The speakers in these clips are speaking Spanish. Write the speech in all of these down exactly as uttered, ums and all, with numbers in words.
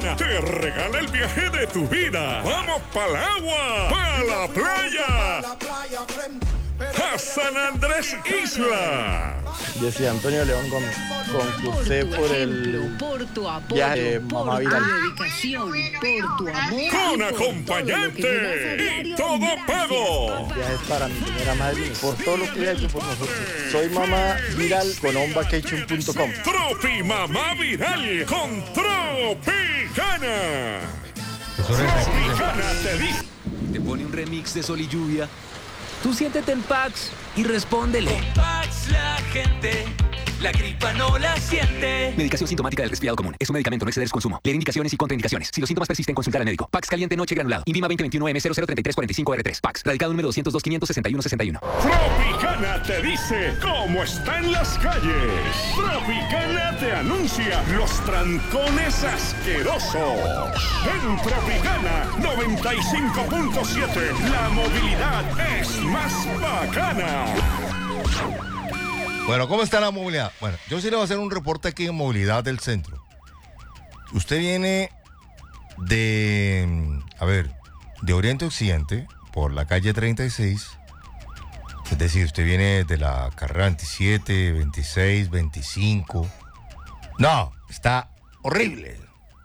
Tropicana te regala el viaje de tu vida. ¡Vamos para el agua! ¡Para la playa! ¡A San Andrés Isla! Yo soy Antonio León Gómez. Concursé por, por el por tu apoyo, viaje de Mamá por Viral. tu dedicación, por tu amor. Con acompañante y todo pago. Viajes para mi señora madre, por todo lo que ha hecho por nosotros. Soy Mamá Viral con onvacation punto com. Tropi Mamá Viral con Tropicana. Tropicana te dice. Te pone un remix de Sol y Lluvia. Tú siéntete en Pax y respóndele. Con Pax la gente, la gripa no la siente. Medicación sintomática del resfriado común. Es un medicamento, no exceder su consumo. Leer indicaciones y contraindicaciones. Si los síntomas persisten, consultar al médico. Pax caliente noche granulado. Invima veinte veintiuno M cero cero treinta y tres cuarenta y cinco R tres. Pax. Radicado número doscientos dos, quinientos sesenta y uno, sesenta y uno. Tropicana te dice cómo están las calles. Tropicana te anuncia los trancones asquerosos. En Tropicana noventa y cinco punto siete, la movilidad es más bacana. Bueno, ¿cómo está la movilidad? Bueno, yo sí le voy a hacer un reporte aquí en movilidad del centro. Usted viene de, a ver, de Oriente a Occidente, por la calle treinta y seis. Es decir, usted viene de la carrera veintisiete, veintiséis, veinticinco. No, está horrible.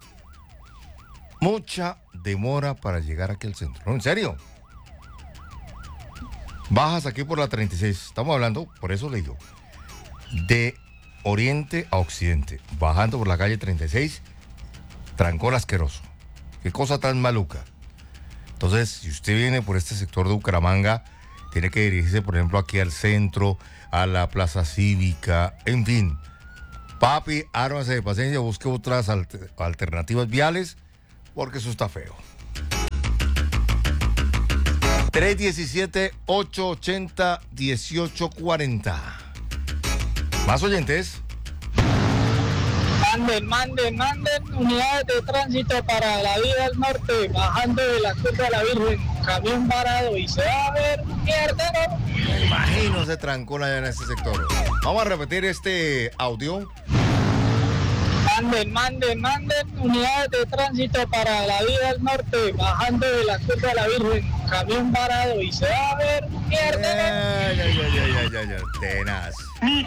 Mucha demora para llegar aquí al centro. No, en serio. Bajas aquí por la treinta y seis. Estamos hablando, por eso le digo, de Oriente a Occidente, bajando por la calle treinta y seis, trancón asqueroso. Qué cosa tan maluca. Entonces, si usted viene por este sector de Bucaramanga, tiene que dirigirse, por ejemplo, aquí al centro, a la Plaza Cívica, en fin. Papi, ármase de paciencia, busque otras alter- alternativas viales, porque eso está feo. tres diecisiete, ocho ochenta, dieciocho cuarenta. ¿Más oyentes? Manden, manden, manden unidades de tránsito para la vía del norte, bajando de la Cruz de la Virgen, camión varado y se va a ver mierda, ¿no? Me imagino ese trancón allá en este sector. Vamos a repetir este audio. Manden, manden, manden unidades de tránsito para la vía del norte, bajando de la Cruz de la Virgen, camión varado y se va a ver mierda, ¿no? Ay, ay, ay, ay, ay, ay, ay, tenaz.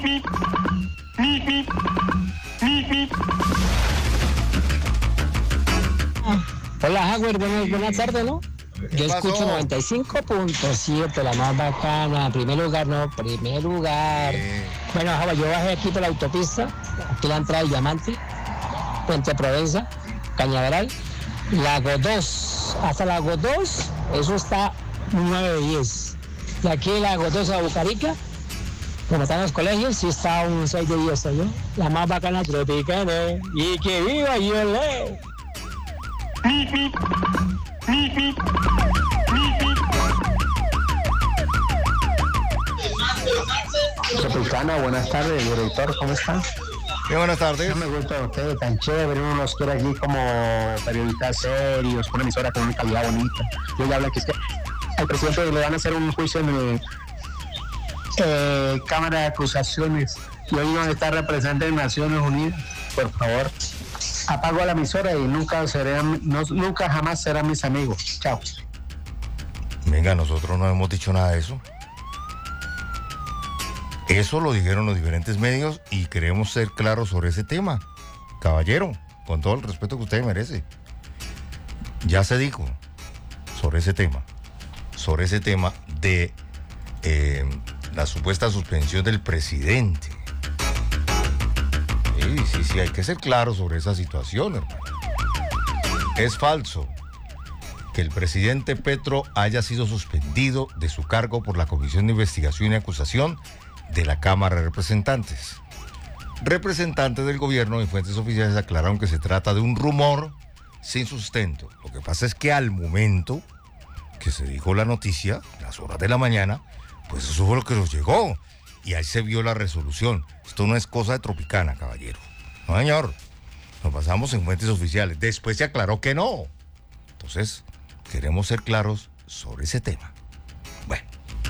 Hola, Howard, buenas, buenas tardes, ¿no? Yo escucho pasó? noventa y cinco punto siete, la más bacana. Primer lugar, no, primer lugar. Eh. Bueno, Howard, yo bajé aquí por la autopista, aquí la entrada de Diamante, Puente Provenza, Cañaveral, Lago dos. Hasta Lago dos, eso está nueve de diez. Y aquí Lago dos a Bucarica, como están los colegios, sí está un seis de diez, ¿no? La más bacana Tropicana. Y que viva yo leo. Tropicana, buenas tardes, director, ¿cómo están? Bien, buenas tardes. No me gusta ustedes, tan chévere, uno los quiere aquí como periodistas serios, una emisora con una calidad bonita. Yo ya hablé que es que al presidente le van a hacer un juicio en el eh, Cámara de Acusaciones y hoy donde está representante de Naciones Unidas. Por favor, apago a la emisora y nunca serán, no, nunca jamás serán mis amigos. Chao. Venga, nosotros no hemos dicho nada de eso. Eso lo dijeron los diferentes medios y queremos ser claros sobre ese tema. Caballero, con todo el respeto que usted merece. Ya se dijo sobre ese tema, sobre ese tema de eh, la supuesta suspensión del presidente. Sí, sí, sí, hay que ser claros sobre esa situación, hermano. Es falso que el presidente Petro haya sido suspendido de su cargo por la Comisión de Investigación y Acusación de la Cámara de Representantes. Representantes del gobierno y fuentes oficiales aclararon que se trata de un rumor sin sustento. Lo que pasa es que al momento que se dijo la noticia, las horas de la mañana, pues eso fue lo que nos llegó. Y ahí se vio la resolución. Esto no es cosa de Tropicana, caballero. No, señor. Nos basamos en fuentes oficiales. Después se aclaró que no. Entonces, queremos ser claros sobre ese tema. Bueno.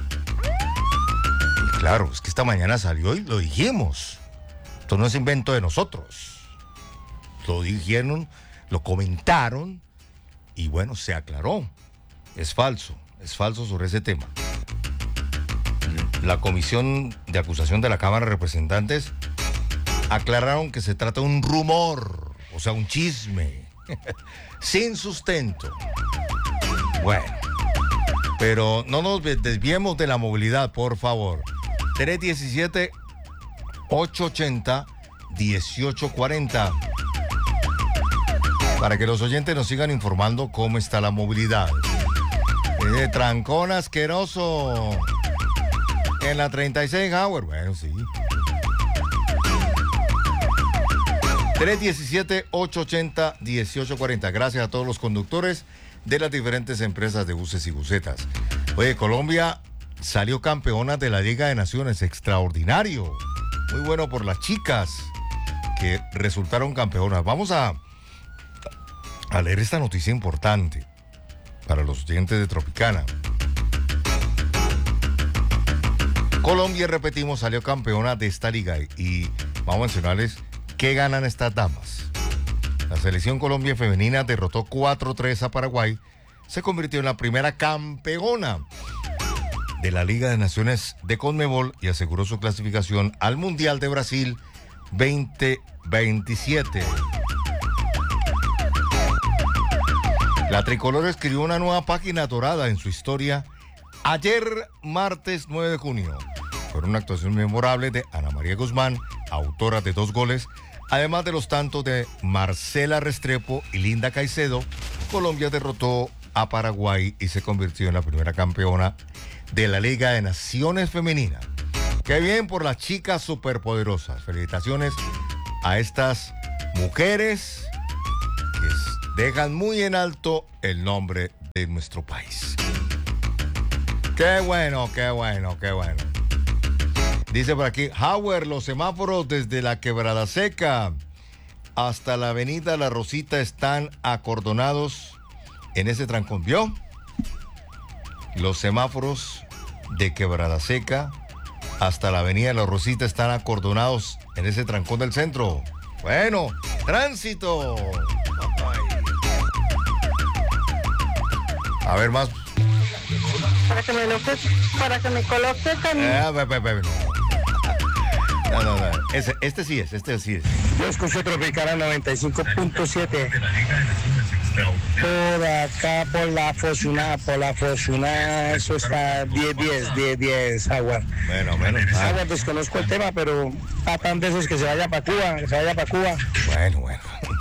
Y claro, es que esta mañana salió y lo dijimos. Esto no es invento de nosotros. Lo dijeron lo comentaron y bueno, se aclaró. Es falso, es falso sobre ese tema. La Comisión de Acusación de la Cámara de Representantes aclararon que se trata de un rumor, o sea, un chisme, sin sustento. Bueno, pero no nos desviemos de la movilidad, por favor. tres uno siete, ocho ocho cero, uno ocho cuatro cero. Para que los oyentes nos sigan informando cómo está la movilidad. Eh, trancón asqueroso en la treinta y seis Howard. Bueno, sí. tres uno siete, ocho ocho cero, uno ocho cuatro cero. Gracias a todos los conductores de las diferentes empresas de buses y busetas. Oye, Colombia salió campeona de la Liga de Naciones. Extraordinario. Muy bueno por las chicas que resultaron campeonas. Vamos a, a leer esta noticia importante para los oyentes de Tropicana. Colombia, repetimos, salió campeona de esta liga y vamos a mencionarles qué ganan estas damas. La selección Colombia femenina derrotó cuatro tres a Paraguay, se convirtió en la primera campeona de la Liga de Naciones de Conmebol y aseguró su clasificación al Mundial de Brasil veinte veintisiete. La tricolor escribió una nueva página dorada en su historia ayer, martes nueve de junio. Fue una actuación memorable de Ana María Guzmán, autora de dos goles, además de los tantos de Marcela Restrepo y Linda Caicedo. Colombia derrotó a Paraguay y se convirtió en la primera campeona de la Liga de Naciones Femenina. Qué bien por las chicas superpoderosas. Felicitaciones a estas mujeres que dejan muy en alto el nombre de nuestro país. Qué bueno, qué bueno, qué bueno. Dice por aquí, Howard, los semáforos desde la Quebrada Seca hasta la avenida La Rosita están acordonados en ese trancón. ¿Vio? Los semáforos de Quebrada Seca hasta la avenida La Rosita están acordonados en ese trancón del centro. Bueno, tránsito. A ver más. Para que me, lo, para que me coloque también. Eh, be, be, be, no. No, no, no. Ese, este sí es, este sí es. Yo escucho Tropicana noventa y cinco punto siete. Por acá, por la Fortuna, por la Fortuna, eso está diez diez, diez diez, Howard. Bueno, menos mal. Howard, desconozco el tema, pero tratan de esos que se vaya para Cuba, que se vaya para Cuba. Bueno, bueno.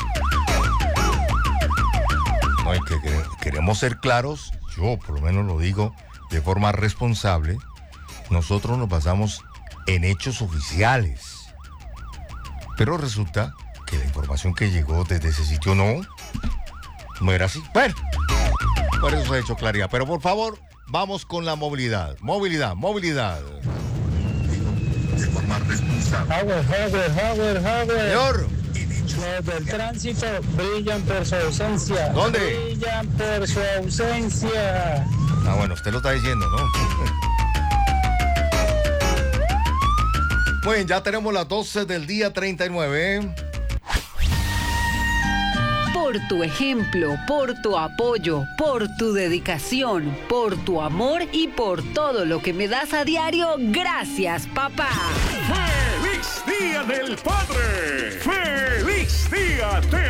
No, y que, que queremos ser claros, yo por lo menos lo digo de forma responsable, nosotros nos basamos en hechos oficiales. Pero resulta que la información que llegó desde ese sitio no, no era así. Bueno, por eso se ha hecho claridad. Pero por favor, vamos con la movilidad. Movilidad, movilidad. De forma responsable. Howard, Howard, Howard, Howard. Señor. Los del tránsito brillan por su ausencia. ¿Dónde? Brillan por su ausencia. Ah, bueno, usted lo está diciendo, ¿no? Muy bien, ya tenemos las doce del día treinta y nueve. Por tu ejemplo, por tu apoyo, por tu dedicación, por tu amor y por todo lo que me das a diario, gracias, papá. ¡Feliz Día del Padre! ¡Feliz Día del